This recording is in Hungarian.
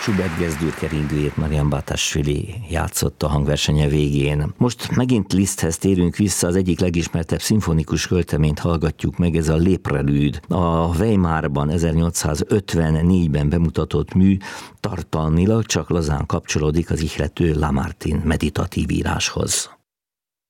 Schubert Gesdur keringőjét Marian Bartashvili játszott a hangversenye végén. Most megint Liszthez térünk vissza, az egyik legismertebb szimfonikus költeményt hallgatjuk meg, ez a Les Préludes. A Weimarban 1854-ben bemutatott mű tartalmilag csak lazán kapcsolódik az ihlető Lamartine meditatív íráshoz.